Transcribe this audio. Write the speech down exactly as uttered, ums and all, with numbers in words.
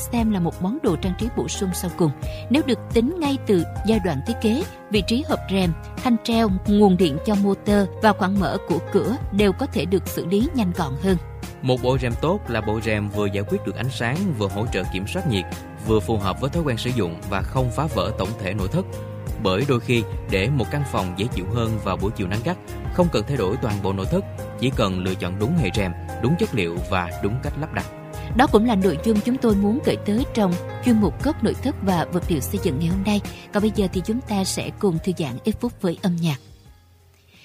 xem là một món đồ trang trí bổ sung sau cùng. Nếu được tính ngay từ giai đoạn thiết kế, vị trí hộp rèm, thanh treo, nguồn điện cho motor và khoảng mở của cửa đều có thể được xử lý nhanh gọn hơn. Một bộ rèm tốt là bộ rèm vừa giải quyết được ánh sáng, vừa hỗ trợ kiểm soát nhiệt, vừa phù hợp với thói quen sử dụng và không phá vỡ tổng thể nội thất. Bởi đôi khi, để một căn phòng dễ chịu hơn vào buổi chiều nắng gắt, không cần thay đổi toàn bộ nội thất, chỉ cần lựa chọn đúng hệ rèm, đúng chất liệu và đúng cách lắp đặt. Đó cũng là nội dung chúng tôi muốn gửi tới trong chuyên mục Góc nội thất và vật liệu xây dựng ngày hôm nay. Còn bây giờ thì chúng ta sẽ cùng thư giãn ít phút với âm nhạc.